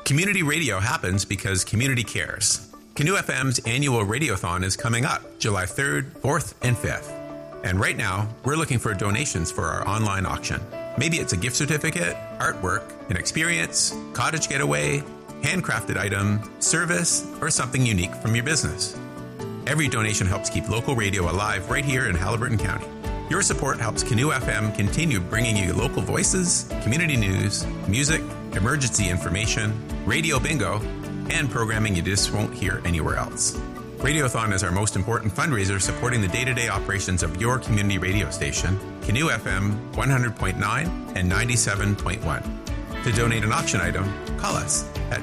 Community radio happens because community cares. Canoe FM's annual Radiothon is coming up July 3rd, 4th, and 5th. And right now, we're looking for donations for our online auction. Maybe it's a gift certificate, artwork, an experience, cottage getaway, handcrafted item, service, or something unique from your business. Every donation helps keep local radio alive right here in Haliburton County. Your support helps Canoe FM continue bringing you local voices, community news, music, emergency information, radio bingo, and programming you just won't hear anywhere else. Radiothon is our most important fundraiser supporting the day-to-day operations of your community radio station, Canoe FM 100.9 and 97.1. To donate an auction item, call us at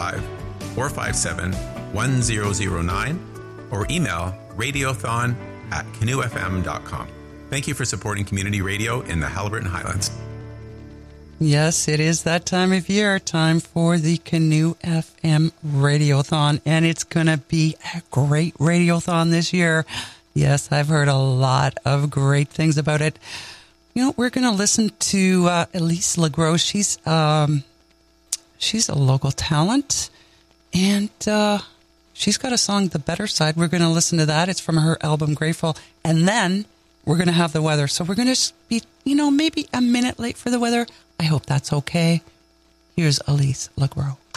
705-457-1009 or email radiothon@canoefm.com. Thank you for supporting community radio in the Haliburton Highlands. Yes, it is that time of year, time for the Canoe FM Radiothon, and it's going to be a great Radiothon this year. Yes, I've heard a lot of great things about it. You know, we're going to listen to Elise Legros. She's a local talent, and she's got a song, The Better Side. We're going to listen to that. It's from her album, Grateful. And then we're going to have the weather. So we're going to be, maybe a minute late for the weather. I hope that's okay. Here's Elise Legros.